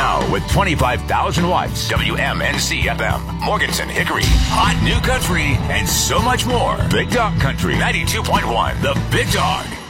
Now with 25,000 watts, WMNC FM, Morganton, Hickory, hot new country, and so much more. Big Dog Country 92.1, the Big Dog.